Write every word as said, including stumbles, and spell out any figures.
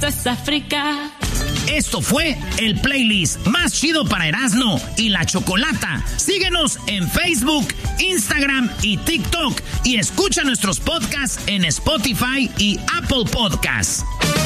es África. Esto fue el playlist más chido para Erasmo y la Chocolata. Síguenos en Facebook, Instagram y TikTok y escucha nuestros podcasts en Spotify y Apple Podcasts.